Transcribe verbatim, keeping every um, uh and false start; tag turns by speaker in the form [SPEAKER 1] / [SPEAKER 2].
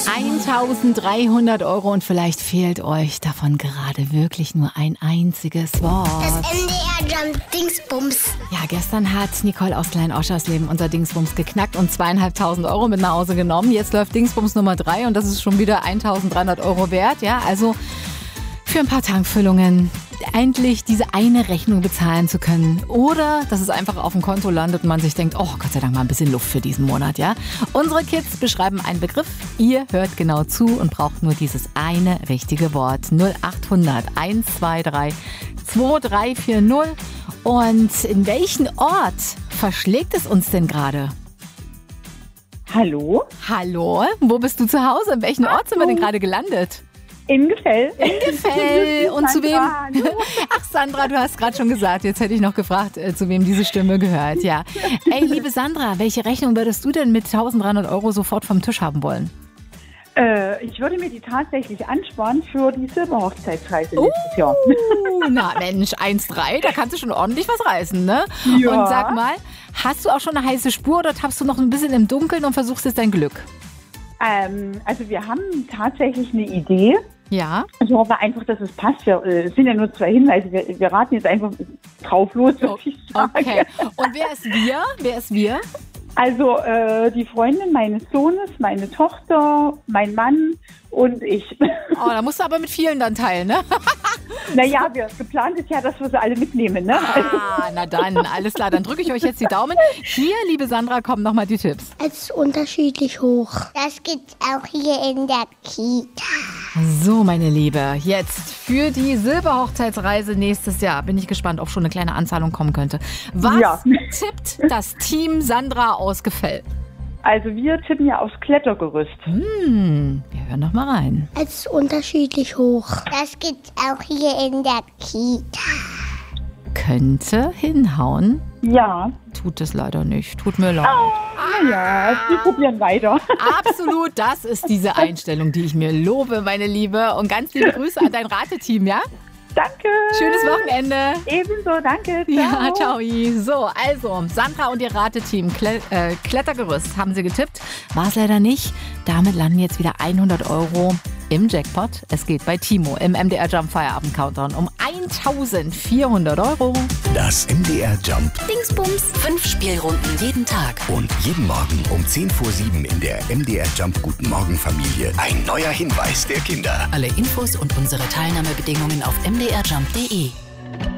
[SPEAKER 1] eintausenddreihundert Euro und vielleicht fehlt euch davon gerade wirklich nur ein einziges Wort.
[SPEAKER 2] Das M D R Jump Dingsbums.
[SPEAKER 1] Ja, gestern hat Nicole aus Klein-Oschersleben unser Dingsbums geknackt und zweieinhalbtausend Euro mit nach Hause genommen. Jetzt läuft Dingsbums Nummer drei und das ist schon wieder eintausenddreihundert Euro wert. Ja, also für ein paar Tankfüllungen endlich diese eine Rechnung bezahlen zu können. Oder dass es einfach auf dem Konto landet und man sich denkt, oh Gott sei Dank mal ein bisschen Luft für diesen Monat, ja. Unsere Kids beschreiben einen Begriff, ihr hört genau zu und braucht nur dieses eine richtige Wort. null achthundert eins zwei drei zwei drei vier null. Und in welchen Ort verschlägt es uns denn gerade?
[SPEAKER 3] Hallo?
[SPEAKER 1] Hallo? Wo bist du zu Hause? In welchen Ort sind wir denn gerade gelandet?
[SPEAKER 3] In Gefell.
[SPEAKER 1] In Gefell. Und zu wem?
[SPEAKER 3] Sandra.
[SPEAKER 1] Ach, Sandra, du hast gerade schon gesagt, jetzt hätte ich noch gefragt, äh, zu wem diese Stimme gehört. Ja. Ey, liebe Sandra, welche Rechnung würdest du denn mit eintausenddreihundert Euro sofort vom Tisch haben wollen?
[SPEAKER 3] Äh, ich würde mir die tatsächlich ansparen für die Silberhochzeitsreise nächstes Jahr.
[SPEAKER 1] Uh, na Mensch, eins drei, da kannst du schon ordentlich was reißen, ne?
[SPEAKER 3] Ja.
[SPEAKER 1] Und sag mal, hast du auch schon eine heiße Spur oder tappst du noch ein bisschen im Dunkeln und versuchst jetzt dein Glück?
[SPEAKER 3] Ähm, also wir haben tatsächlich eine Idee.
[SPEAKER 1] Ja.
[SPEAKER 3] Ich hoffe einfach, dass es passt. Wir äh, sind ja nur zwei Hinweise. Wir, wir raten jetzt einfach drauf los, würde ich sagen.
[SPEAKER 1] Okay. Und wer ist wir? Wer ist wir?
[SPEAKER 3] Also äh, die Freundin meines Sohnes, meine Tochter, mein Mann und ich.
[SPEAKER 1] Oh, da musst du aber mit vielen dann teilen, ne?
[SPEAKER 3] Naja, wir, geplant ist ja, dass wir sie alle mitnehmen, ne?
[SPEAKER 1] Ah, na dann, alles klar. Dann drücke ich euch jetzt die Daumen. Hier, liebe Sandra, kommen nochmal die Tipps.
[SPEAKER 2] Es ist unterschiedlich hoch. Das gibt's auch hier in der Kita.
[SPEAKER 1] So, meine Liebe, jetzt für die Silberhochzeitsreise nächstes Jahr. Bin ich gespannt, ob schon eine kleine Anzahlung kommen könnte. Was
[SPEAKER 3] Ja.
[SPEAKER 1] tippt das Team Sandra aus Gefell?
[SPEAKER 3] Also wir tippen ja aufs Klettergerüst.
[SPEAKER 1] Hm, wir hören noch mal rein.
[SPEAKER 2] Es ist unterschiedlich hoch. Das gibt's auch hier in der Kita.
[SPEAKER 1] Könnte hinhauen.
[SPEAKER 3] Ja.
[SPEAKER 1] Tut es leider nicht. Tut mir leid.
[SPEAKER 3] Ja, wir probieren weiter.
[SPEAKER 1] Absolut, das ist diese Einstellung, die ich mir lobe, meine Liebe. Und ganz liebe Grüße an dein Rateteam, ja?
[SPEAKER 3] Danke.
[SPEAKER 1] Schönes Wochenende.
[SPEAKER 3] Ebenso, danke.
[SPEAKER 1] Ja, ciao. So, also, Sandra und ihr Rateteam, Kle äh, Klettergerüst, haben sie getippt. War es leider nicht. Damit landen jetzt wieder hundert Euro im Jackpot. Es geht bei Timo im M D R Jump Feierabend Countdown um eintausendvierhundert Euro.
[SPEAKER 4] Das M D R Jump.
[SPEAKER 5] Dingsbums. Fünf Spielrunden jeden Tag.
[SPEAKER 4] Und jeden Morgen um zehn vor sieben in der M D R Jump Guten Morgen Familie. Ein neuer Hinweis der Kinder.
[SPEAKER 5] Alle Infos und unsere Teilnahmebedingungen auf m d r jump punkt d e.